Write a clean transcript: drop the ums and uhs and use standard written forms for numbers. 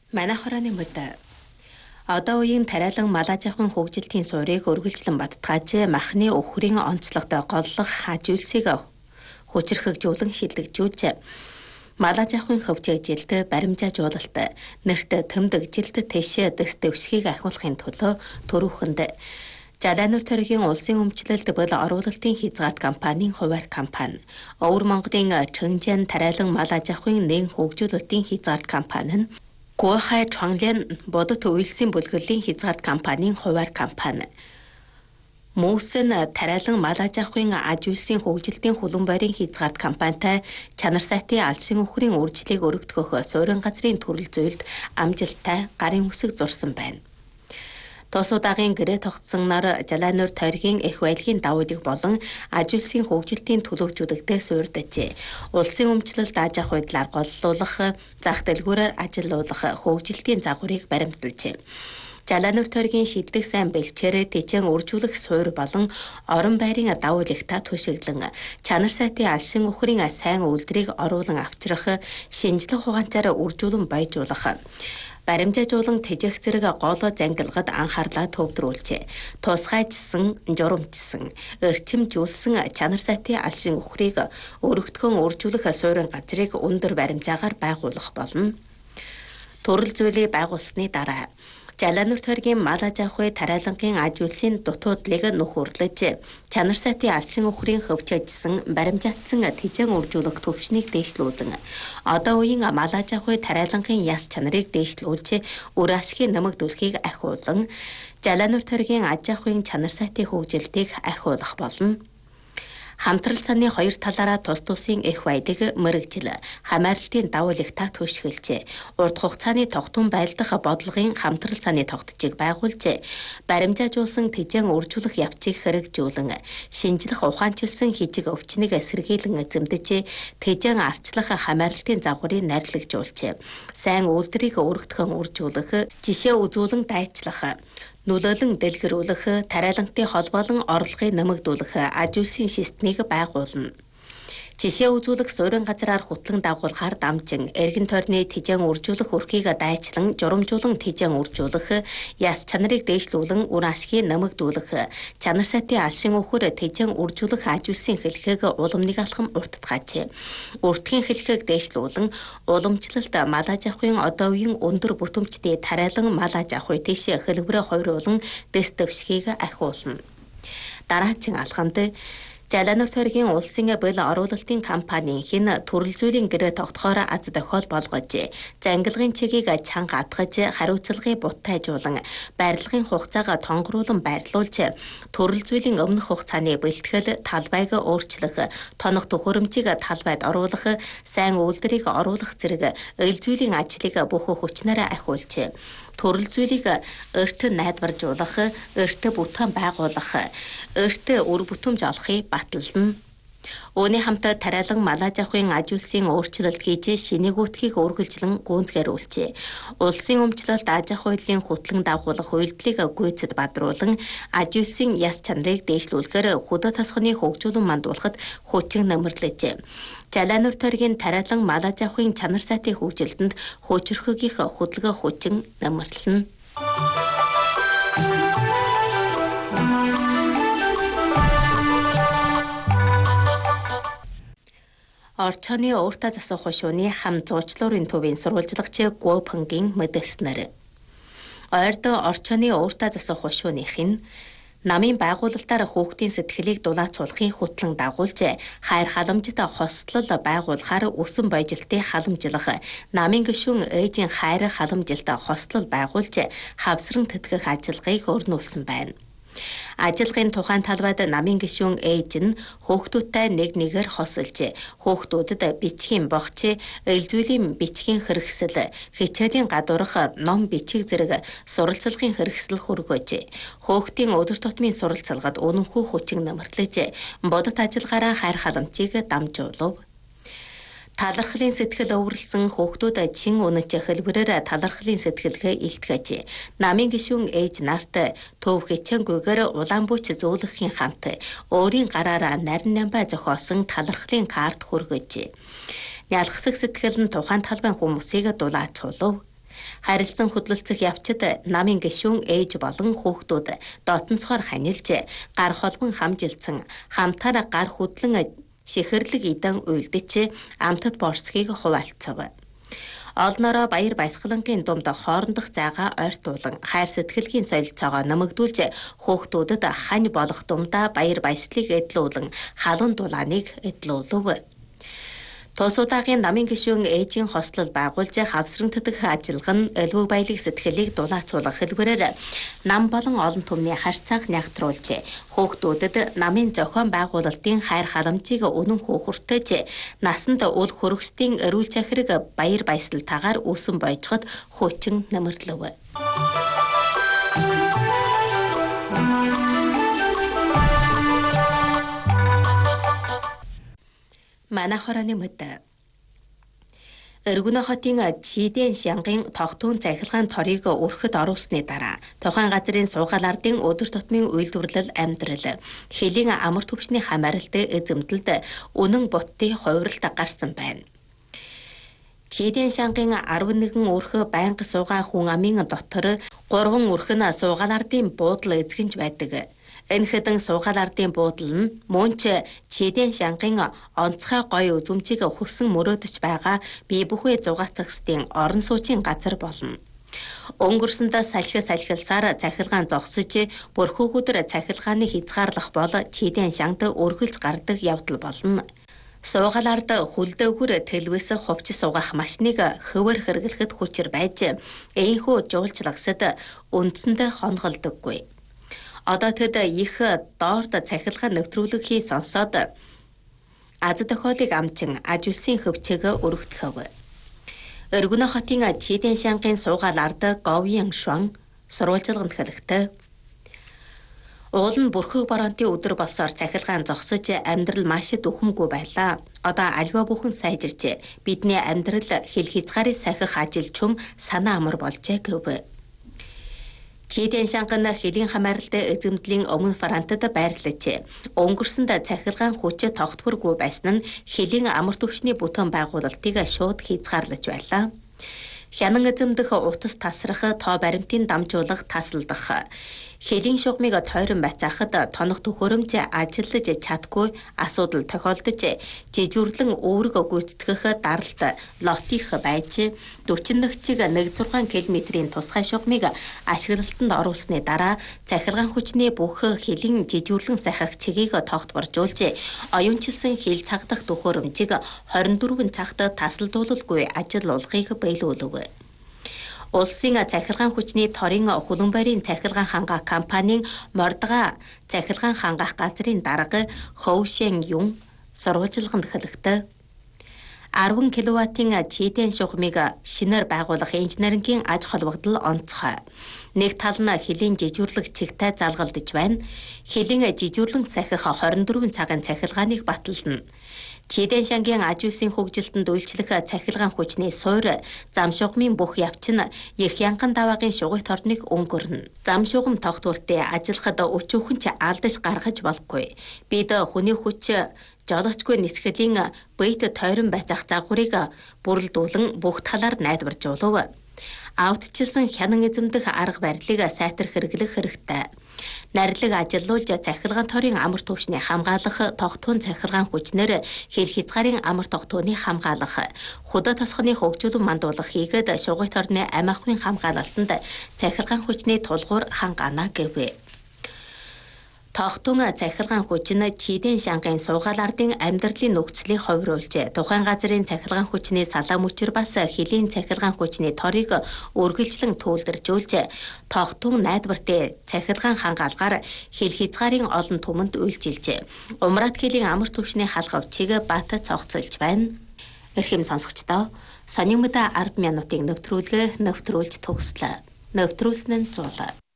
Манай хорооны мөдө. Одоо үеийн тариалан малаажахын хөгжилтийн суурийг өргөлжлөн баттгааж махны өхрийн онцлогтой голлох хажуулсыг хүчрхэгжүүлэн шилэгжүүлж малаажахын хөвчөжилт баримжаажуулалт нэрт тэмдэгжилт тэшээ дэс дэвшгийг ахиулахын төлөө төрүүхэнд Жалаанур тойргийн улсын өмчлөлд бол оруулалтын хязгаарт компанийн хуваар компани, Өвөр Монголын Чэнжэн тариалан малаажахын нэгэн хөгжүүлэлтийн хязгаарт компани нь Гуйхай Чонглен бодит үйлсийн бүлгэрлэлийн хязгаарт компанийн хуваар компани. Мөсөн тариалан малаажахын аж үйлсийн хөгжилтийн хулан бойрын хязгаарт компанитай чанар сайтын алшин өхрийн үржлийг өргөдгөх суурин газрын төрөл зүйлд амжилттай гарын үсэг зурсан байна. Тос удаагийн гэрээ тогтсонноор Жалаанур тойргийн эх баялагын давуудыг болон аж үйлсийн хөгжилтийн төлөвлөжүүдэгтэй суурьдажээ. Улсын өмчлөлд аж ахуй байдлаар голлуулах, зах дэлгүүрээр ажиллуулах хөгжилтийн загварыг баримталжээ. Жалаанур тойргийн шилдэг сайн бэлчээр тэжэн үржүүлэх суурь болон орон байрын давуу ягта төшөглөн чанар сайтын алшин өхрийн сайн үйлдвэрийг оруулан авчрах шинжлэх ухаанчаар үржүүлэн баяжуулах баримжаажуулан тэжээх зэрэг гол зангилгад анхаарлаа төвдрүүлжээ. Тусгайчсан, журамчсан, эрчимжүүлсэн чанар сайтын алшин өхрийг өргөдгөн үржүүлэх суурин газрыг өндөр баримжаагаар байгуулах болно. Төрөл зүйлийг байгуулсны дараа Жалаанур тойргийн малаажахуй тариалангийн аж үйлсийн дутуудлыг нөхөрлөж чанар сайтын алшин өхрийн хөвчөжсөн баримжаатсан тэжэн үржүүлэх төвчнийг дээшлүүлэн одоо үеийн малаажахуй тариалангийн яс чанарыг дээшлүүлж үр ашигын нэмэгдүүлэхийг ахиулан Жалаанур тойргийн аж ахуйн чанар сайтын хөгжилтийг ахиулах болно. Хамтрал цааны хоёр талаараа тус тусын эх баялаг мэрэгжил хамаарлтын давуу ягта төшгөлжээ. Урт хугацааны тогтун байлдах бодлогын хамтрал цааны тогтцыг байгуулжээ. Баримжаажуулсан тэжэн үржүүлэх явцыг хэрэгжүүлэн шинжлэх ухаанчилсан хижиг өвчнийг сэргийлэн эзэмдэж тэжэн арчлах хамаарлтын загварыг найрлагжуулжээ. Сайн үйлдвэрийг өргөдгөн үржүүлэх, жишээ үзүүлэн дайчлах, нөлөөлөн дэлгэрүүлэх, тариалантай холбоолон орлогыг нэмэгдүүлэх аж үйлсийн системийг байгуулна. Жишээ үзүүлэх суурин газраар хутлан дагуулахаар дамжин эргэн тойрны тэжэн үржүүлэх өрхийг дайчлан журамжуулан тэжэн үржүүлэх, яс чанарыг дээшлүүлэн үр ашгийг нэмэгдүүлэх, чанар сайтын алшин өхөр тэжэн үржүүлэх аж үйлсийн хэлхийг уламныг алхам уртдгаажээ. Уртгийн хэлхийг дээшлүүлэн уламжлалт малаажахуйн одоо үеийн өндөр бүтэмжтэй тариалан малаажахуй тэшээ хэлбэрээ хувируулан дэс дэвшгийг ахиулна. Дараагийн алхамд Жалаанур тойргийн улсын бэл оруулалтын компанийн хин төрөл зүйлийн гэрээ тогтохоор аз дохиол болгож, зангилгын чигийг чанга атгаж, хариуцлагыг буттайжуулан, барилгын хугацааг тонгоруулан байрлуулж, төрөл зүйлийн өмнөх хугацааны бэлтгэл, талбайг өөрчлөх, тоног төхөөрөмжийг талбайд оруулах, сайн үйлдвэрийг оруулах зэрэг эл зүйлийн ажлыг бүх хүчнээр ахиулж, төрөл зүйлийг эрт найдваржуулах, эрт бүтээн байгуулах, эрт үр бүтэмж олохыг батална. Үүний хамт тариалан малаажахын аж үйлсийн өөрчлөлт хийж шинээгүүдхийг үргэлжлэн гүйцэтгүүлжээ. Улсын өмчлөлт аж ахуйн хөтлөн дагуулах үйлдэлийг гүйцэд бадруулан аж үйлсийн яс чанарыг дээшлүүлэхээр хөдөө тосгоны хөгжүүлэн мандуулахад хүчин нэмэрлэжээ. Жалаанур тойргийн тариалан малаажахын чанар сайтын хөгжилтөнд хүчрхэгийнх хөдөлгөөн хүчин нэмэрлэнэ. Орчооны өөртөө засах хошууны хам зуучлуурын төвийн сурвалжлагч Гуопэнгийн мэдээлснээр ойрд орчооны өөртөө засах хошууных нь намын байгуулалтаар хүүхдийн сэтгэлийг дулаацуулахын хөтлөн дагуулж хайр халамжит хослол байгуулахаар өсөн боёжилтыг халамжлах намын гишүүн ээжийн хайр халамжилт хослол байгуулж хавсран тэтгэх ажиллагааг өрнүүлсэн байна. Ажиллагааны тухайн талбайд намын гишүүн ээж нь хүүхдүүдтэй нэг нэгээр хосолж, хүүхдүүдэд бичгийн богч, эл зүйлийн бичгийн хэрэгсэл, хичээлийн гадуурх ном бичиг зэрэг суралцлагын хэрэгсэл хүргэж, хүүхдийн өдөр тутмын суралцлагад үнэнхүү хүчин нэмэрлэж, бодит ажиллагаараа хайр халамжийг дамжуулав. Талархлын сэтгэл өвөрлсөн хүүхдүүд чин үнэч хэлбэрээр талархлын сэтгэлгээ илтгэж, намын гишүүн ээж нарт төв хичээнгүйгээр улаан бүч зөөлөхийн хамт өөрийн гараараа нарийн намбай зохиосон талархлын карт хүргэж, ялгсаг сэтгэл нь тухайн талбайн хүмүүсийг дулаацуулав. Харилцан хөдлөлцөх явцад намын гишүүн ээж болон хүүхдүүд дотносгоор ханилж гар холбон хамжилсан хамтаараа гар хөдлөн шихэрлэг идан уйлдэж амтад борцгийг хуваалцав. Олноороо баяр баясгалангийн дунд хоорондох зайгаа ойртуулан хайр сэтгэлгийн солилцоогоо нэмэгдүүлж хүүхдүүдэд хань болох дундаа баяр баясгалыг эдлүүлэн халуун дулааныг эдлүүлв. Тус удаагийн намын гишүүн ээжийн хослол байгуулж хавсрантдах ажиллагаа нь элбэг баялаг сэтгэлийг дулаацуулах хэлбэрээр нам болон олон түмний харьцааг нягтруулж хүүхдүүдэд намын зохион байгуулалтын хайр халамжийг үнэн хүүхүртэж насанд үл хөрөсдийн эрүүл захирэг баяр баясгалтайгаар үүсэн бойжоход хүчин нэмэрлэв. Манай хорооны мэд. Өргөнө хотын Чидэн шангийн тогтун цахилгаан торыг өрхөд оруулсны дараа тухайн газрын суугаал ардын өдөр тутмын үйлдвэрлэл амьдрал хэлийн амар төвчний хамааралт эзэмдэлд үнэн буттын хувиралт гарсан байна. Чидэн шангийн 11 өрхө байнга суугаа хүн амын дотор 3 өрхө нь суугаал ардын буудал эзэгэнж байдаг. Энэ хэдэн суугаал ардын буудал нь мөн ч Чидэн шангийн онцгой гоё үзүмжийг хөсөн мөрөөдөж байгаа бие бүхий зугаацахстын орон сууцын газар болно. Өнгөрсөнд салхилсаар цахилгаан зогсож бүрхүүгүүдэр цахилгааны хязгаарлах бол Чидэн шангад өргөлж гардаг явдал болно. Суугаал ард хүлдээгүүр тэлвэс хувьч суугах машиныг хөвөр хэрэглэхэд хүчээр байж ийхүү жуулчлагсад үндсэндээ хонголдоггүй. Одоо тэд их доорд цахилгаан нэвтрүүлэхийг сонсоод аз тохиолыг амчин аж үлсийн хөвчөг өргөдөхөв. Өргөнө хотын Чидэн шангийн суугаал ард говийн шван сурвалжилганд хэлэхдээ уул нь бүрхэг боронтын өдөр болсоор цахилгаан зогсож амьдрал маш дөхөмгүй байлаа. Одоо альва бүхэн сайжирч бидний амьдрал хил хязгаарыг сахих ажил чум санаа амар болжээ гэв. Чидэн шанган хэлийн хамааралт эзэмдлийн өмнө Франтад байрлаж өнгөрсөнд цахилгаан хүч тогтворгүй байсан нь хэлийн амар төвчний бүтээн байгуулалтыг шууд хязгаарлаж байлаа. Хянан эзэмдэх утас тасрах, тоо баримтын дамжуулах, тасалдах, хэлийн шугамыг тойрон байцаахад тоног төхөөрөмж ажиллаж чадгүй асуудал тохиолдож жижүүрлэн өөрийгөө гүйцэтгэх даралт лотих байж 40 нагчиг 1.6 км-ийн тусгай шугамыг ашиглалтанд оруулсны дараа цахилгаан хүчний бүх хэлийн жижүүрлэн сахих чигийг тогтворжуулж оюунчилсан хэл цагдах төхөөрөмжийг 24 цагт тасалдуулалгүй ажиллуулахыг биелүүлв. Улсын цахилгаан хүчний торын хулан барийн цахилгаан хангаах компанийн мордга цахилгаан хангаах газрын дарга Хоушэн Юн сурвалжилганд хэлэхдээ 10 кВт-ийн Чидэн шугамыг шинээр байгуулах инженерингийн аж холбогдол онцгой. Нэг тал нь хэлийн жижүүрлэг чигтэй залгалдаж байна. Хэлийн жижүүрлэн сахих 24 цагийн цахилгааныг батална. Чидэн шангийн аж үлсийн хөгжилтөнд үйлчлэх цахилгаан хүчний суур зам шугамын бүх явц нь их янган даваагийн шугамт орныг өнгөрнө. Зам шугам тогтвортой ажиллахад өчүүхэн ч алдаж гаргаж болохгүй. Бид хүний хүч жолоочгүй нисгэлийн бийт тойрон байцаах загварыг бүрэлдүүлэн бүх талаар найдваржуулав. Автчилсан хянан эзэмдэх арга барилыг сайтар хэрэглэх хэрэгтэй. Нарилэг ажиллуулж цахилгаан торын амар төвчний хамгаалах, тогтун цахилгаан хүчнэр хэл хязгаарын амар тогтууны хамгаалах, худаа тосхны хөгжүүлэн мандуулах хийгээд шугамт орны амь ахуйн хамгаалалтанд цахилгаан хүчний тулгуур хангаана гэв. Тогтун цахилгаан хүч нь Чидэн шангийн суугаал ардын амьдралын нөхцөлийг хувируулж, тухайн газрын цахилгаан хүчний салаа мөчр бас хэлийн цахилгаан хүчний торыг үргэлжлэн төлөвлөж, тогтун найдвартай цахилгаан хангаалгаар хэл хязгаарын олон түмэнд үйлчилж, умрат хэлийн амар төвчний халгавчийг бат цогцолж байна. Эрхэм сонсогчдоо, сонин мэдээ 10 минутын нэвтрүүлгээ нэвтрүүлж төгслөө. Нэвтрүүлсэн нь 100.